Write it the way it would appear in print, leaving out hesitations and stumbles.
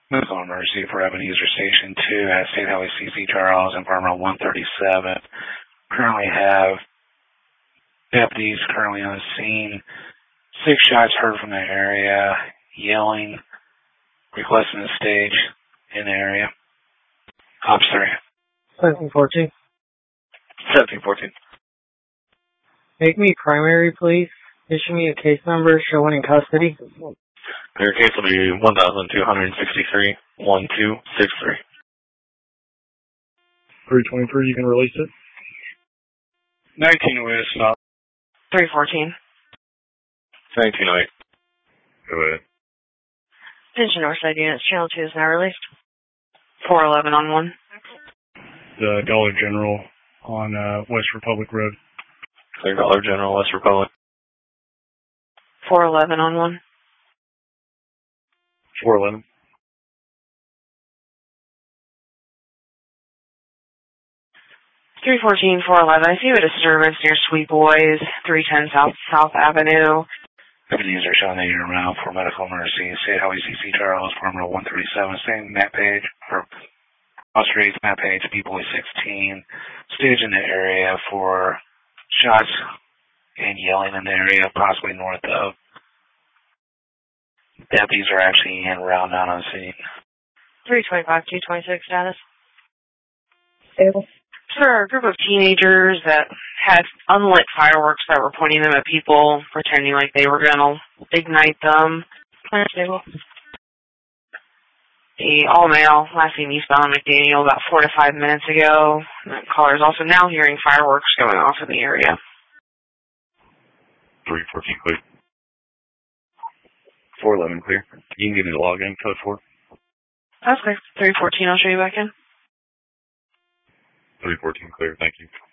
Medical emergency for Ebenezer Station 2 at State Highway CC Charles and Farm Road 137. Currently have deputies currently on the scene. 6 shots heard from the area, yelling, requesting a stage in the area. Ops 3. 1714. 1714. Make me primary, please. Issue me a case number showing in custody. Your case will be 1263 1263. 323, you can release it. 19 with stop. 314. 1908. Go ahead. Attention Northside units, Channel 2 is now released. 411 on 1. The Dollar General on West Republic Road. Clear Dollar General, West Republic. 411 on 1. 411. 314, 411. I see a disturbance near Sweet Boys, 310 South Avenue. Ebenezer showing that you're around for medical emergency. State Highway CC Charles, Farm Road 137. Same map page, or Streets map page, B-Boy 16. Stage in the area for shots and yelling in the area, possibly north of. Deputies are actually in round down on scene. 325, 226 status. Stable. For a group of teenagers that had unlit fireworks that were pointing them at people, pretending like they were going to ignite them. Stable. The all-male last seen eastbound McDaniel about 4 to 5 minutes ago. That caller is also now hearing fireworks going off in the area. 314 clear. 411 clear. You can give me the login code 4. That's clear. 314, I'll show you back in. 314 clear, thank you.